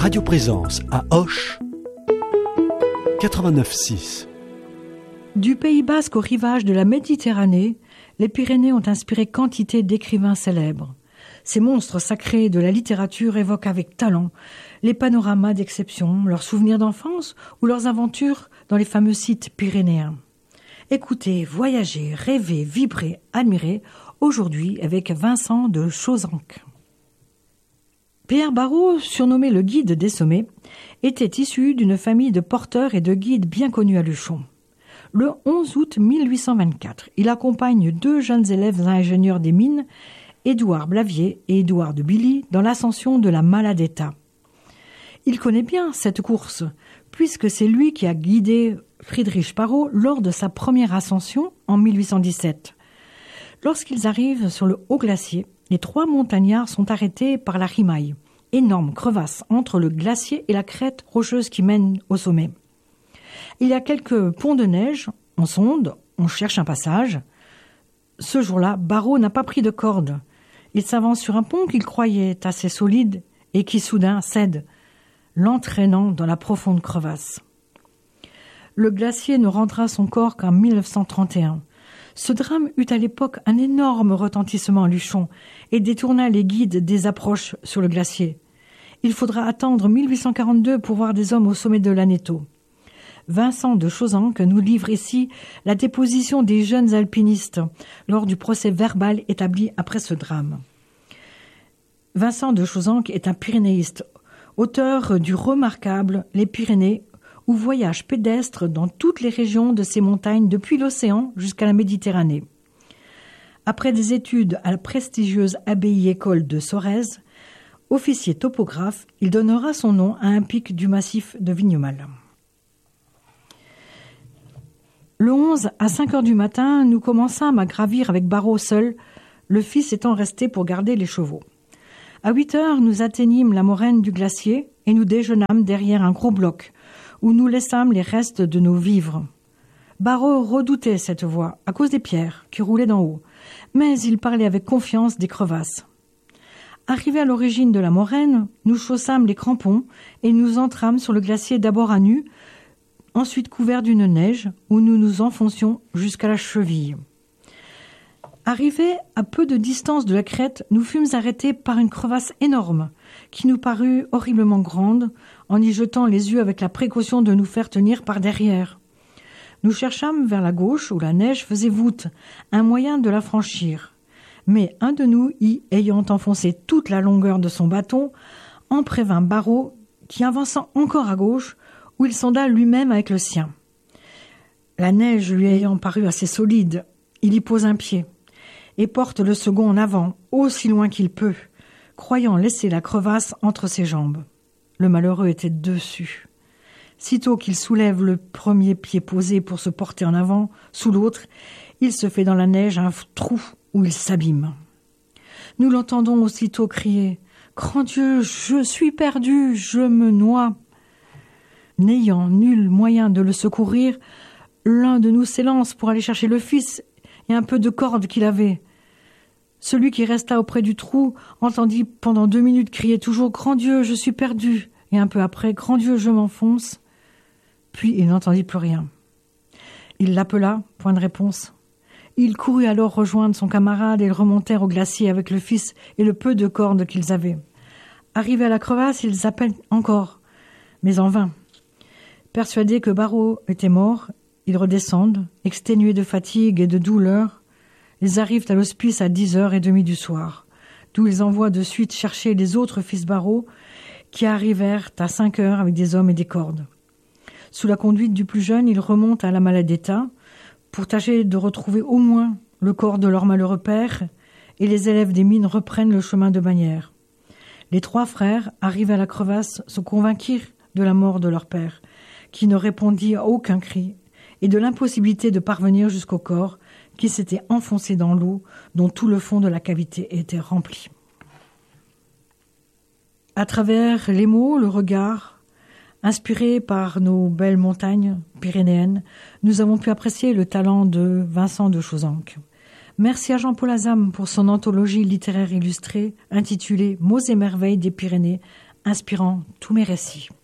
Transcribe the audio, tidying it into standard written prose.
Radio Présence à Auch, 89.6. Du Pays basque au rivage de la Méditerranée, les Pyrénées ont inspiré quantité d'écrivains célèbres. Ces monstres sacrés de la littérature évoquent avec talent les panoramas d'exception, leurs souvenirs d'enfance ou leurs aventures dans les fameux sites pyrénéens. Écoutez, voyagez, rêvez, vibrez, admirez, aujourd'hui avec Vincent de Chauzanque. Pierre Barrault, surnommé le guide des sommets, était issu d'une famille de porteurs et de guides bien connus à Luchon. Le 11 août 1824, il accompagne deux jeunes élèves ingénieurs des mines, Édouard Blavier et Édouard de Billy, dans l'ascension de la Maladetta. Il connaît bien cette course, puisque c'est lui qui a guidé Friedrich Barrault lors de sa première ascension en 1817. Lorsqu'ils arrivent sur le haut glacier, les trois montagnards sont arrêtés par la rimaille, énorme crevasse entre le glacier et la crête rocheuse qui mène au sommet. Il y a quelques ponts de neige, on sonde, on cherche un passage. Ce jour-là, Barrault n'a pas pris de corde. Il s'avance sur un pont qu'il croyait assez solide et qui soudain cède, l'entraînant dans la profonde crevasse. Le glacier ne rendra son corps qu'en 1931. Ce drame eut à l'époque un énorme retentissement à Luchon et détourna les guides des approches sur le glacier. Il faudra attendre 1842 pour voir des hommes au sommet de l'Aneto. Vincent de Chauzanque nous livre ici la déposition des jeunes alpinistes lors du procès verbal établi après ce drame. Vincent de Chauzanque est un pyrénéiste, auteur du remarquable Les Pyrénées, ou voyage pédestre dans toutes les régions de ces montagnes depuis l'océan jusqu'à la Méditerranée. Après des études à la prestigieuse abbaye-école de Sorèze, officier topographe, il donnera son nom à un pic du massif de Vignemale. Le 11, à 5 heures du matin, nous commençâmes à gravir avec Barrault seul, le fils étant resté pour garder les chevaux. À 8 heures, nous atteignîmes la moraine du glacier et nous déjeunâmes derrière un gros bloc, où nous laissâmes les restes de nos vivres. Barrault redoutait cette voie, à cause des pierres qui roulaient d'en haut, mais il parlait avec confiance des crevasses. Arrivés à l'origine de la moraine, nous chaussâmes les crampons et nous entrâmes sur le glacier d'abord à nu, ensuite couvert d'une neige, où nous nous enfoncions jusqu'à la cheville. Arrivés à peu de distance de la crête, nous fûmes arrêtés par une crevasse énorme, qui nous parut horriblement grande, en y jetant les yeux avec la précaution de nous faire tenir par derrière. Nous cherchâmes vers la gauche, où la neige faisait voûte, un moyen de la franchir. Mais un de nous, ayant enfoncé toute la longueur de son bâton, en prévint Barrault, qui avançant encore à gauche, où il sonda lui-même avec le sien. La neige lui ayant paru assez solide, il y pose un pied et porte le second en avant, aussi loin qu'il peut, croyant laisser la crevasse entre ses jambes. Le malheureux était dessus. Sitôt qu'il soulève le premier pied posé pour se porter en avant, sous l'autre, il se fait dans la neige un trou où il s'abîme. Nous l'entendons aussitôt crier « Grand Dieu, je suis perdu, je me noie !» N'ayant nul moyen de le secourir, l'un de nous s'élance pour aller chercher le fils et un peu de corde qu'il avait. Celui qui resta auprès du trou entendit pendant 2 minutes crier toujours « Grand Dieu, je suis perdu !» et un peu après « Grand Dieu, je m'enfonce !» Puis il n'entendit plus rien. Il l'appela, point de réponse. Il courut alors rejoindre son camarade et ils remontèrent au glacier avec le fils et le peu de corde qu'ils avaient. Arrivés à la crevasse, ils appellent encore, mais en vain. Persuadés que Barrault était mort, ils redescendent, exténués de fatigue et de douleur. Ils arrivent à l'hospice à 10h30 du soir, d'où ils envoient de suite chercher les autres fils Barrault, qui arrivèrent à 5 heures avec des hommes et des cordes. Sous la conduite du plus jeune, ils remontent à la Maladetta pour tâcher de retrouver au moins le corps de leur malheureux père, et les élèves des mines reprennent le chemin de Bagnères. Les 3 frères, arrivés à la crevasse, se convainquirent de la mort de leur père, qui ne répondit à aucun cri, et de l'impossibilité de parvenir jusqu'au corps qui s'était enfoncé dans l'eau dont tout le fond de la cavité était rempli. À travers les mots, le regard, inspiré par nos belles montagnes pyrénéennes, nous avons pu apprécier le talent de Vincent de Chauzanque. Merci à Jean-Paul Azam pour son anthologie littéraire illustrée intitulée « Mots et merveilles des Pyrénées », inspirant tous mes récits.